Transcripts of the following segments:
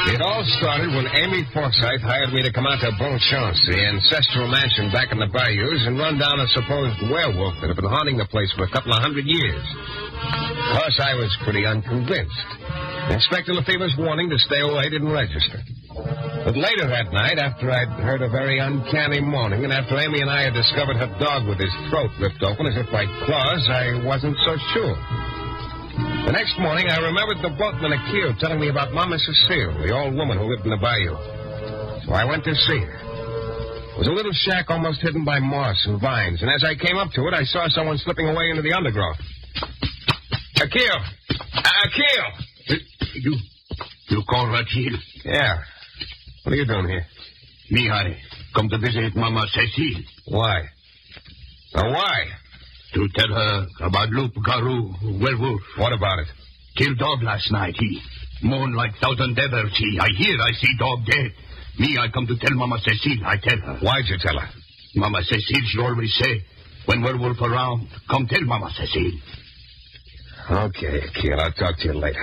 It all started when Amy Forsythe hired me to come out to Bonchance, the ancestral mansion back in the bayous, and run down a supposed werewolf that had been haunting the place for a couple of 100 years. Of course, I was pretty unconvinced. Inspector Lefebvre's warning to stay away didn't register. But later that night, after I'd heard a very uncanny moaning, and after Amy and I had discovered her dog with his throat ripped open as if by claws, I wasn't so sure. The next morning, I remembered the boatman Akio telling me about Mama Cecile, the old woman who lived in the bayou. So I went to see her. It was a little shack almost hidden by moss and vines, and as I came up to it, I saw someone slipping away into the undergrowth. Akio! Akio! You call Rachel? Yeah. What are you doing here? Me, I come to visit Mama Cecile. Why? Now, why? To tell her about Loup Garou, werewolf. What about it? Killed dog last night. He moaned like thousand devils. I see dog dead. Me, I come to tell Mama Cecile. I tell her. Why'd you tell her? Mama Cecile, she always say, when werewolf around, come tell Mama Cecile. Okay, kid, I'll talk to you later.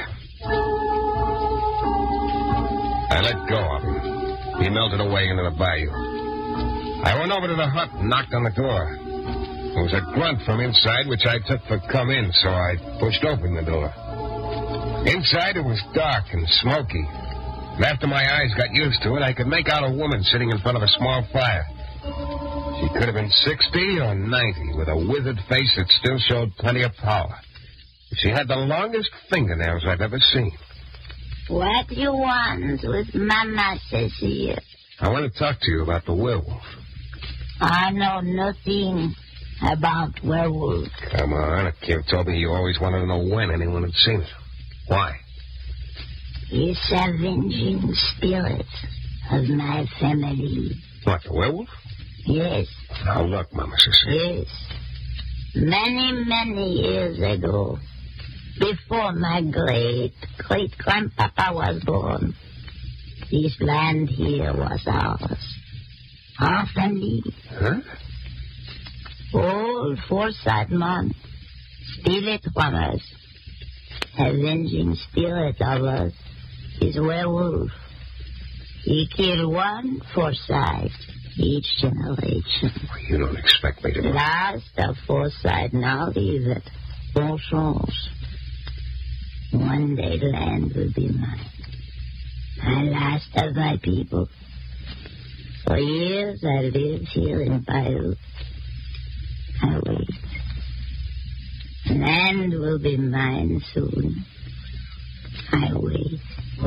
I let go of him. He melted away into the bayou. I went over to the hut and knocked on the door. There was a grunt from inside, which I took for come in, so I pushed open the door. Inside, it was dark and smoky. And after my eyes got used to it, I could make out a woman sitting in front of a small fire. She could have been 60 or 90, with a withered face that still showed plenty of power. She had the longest fingernails I've ever seen. What do you want with Mama Cecile? I want to talk to you about the werewolf. I know nothing about werewolves. Come on, Akio told me you always wanted to know when anyone had seen it. Why? It's avenging spirit of my family. What, the werewolf? Yes. Now look, Mama Cecile. Yes. Many years ago, before my great-great-grandpapa was born, this land here was ours. Our family. Huh? Old Forsythe man, spirit from us, avenging spirit of us, is werewolf. He killed one Forsythe each generation. Well, you don't expect me to... Last of Forsythe now live at Bonchance. One day the land will be mine. My last of my people. For years I lived here in Bayou. I wait. Land will be mine soon. I wait.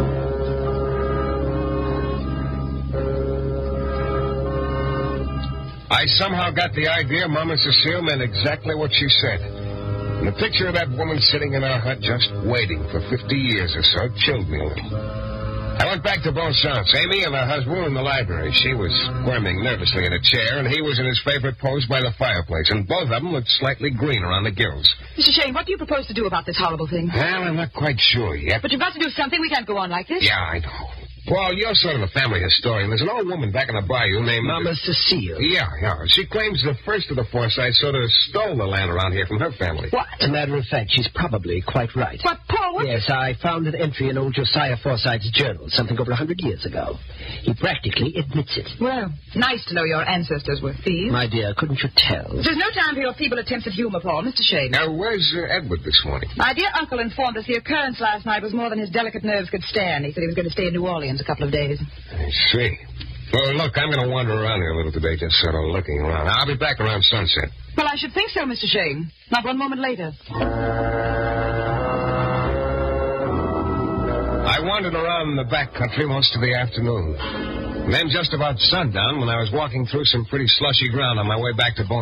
I somehow got the idea Mama Cecile meant exactly what she said. And the picture of that woman sitting in our hut just waiting for 50 years or so chilled me a little. I went back to Bonchance. Amy and her husband were in the library. She was squirming nervously in a chair, and he was in his favorite pose by the fireplace, and both of them looked slightly green around the gills. Mr. Shane, what do you propose to do about this horrible thing? Well, I'm not quite sure yet. But you've got to do something. We can't go on like this. Yeah, I know. Paul, you're sort of a family historian. There's an old woman back in the bayou named... Mama Cecile. Yeah. She claims the first of the Forsythes sort of stole the land around here from her family. What? As a matter of fact, she's probably quite right. But, Paul, what... Yes, I found an entry in old Josiah Forsythe's journal, something over 100 years ago. He practically admits it. Well, nice to know your ancestors were thieves. My dear, couldn't you tell? There's no time for your feeble attempts at humor, Paul. Mr. Shane. Now, where's Edward this morning? My dear uncle informed us the occurrence last night was more than his delicate nerves could stand. He said he was going to stay in New Orleans a couple of days. I see. Well, look, I'm going to wander around here a little today, just sort of looking around. I'll be back around sunset. Well, I should think so, Mr. Shane. Not one moment later. I wandered around the back country most of the afternoon. And then just about sundown, when I was walking through some pretty slushy ground on my way back to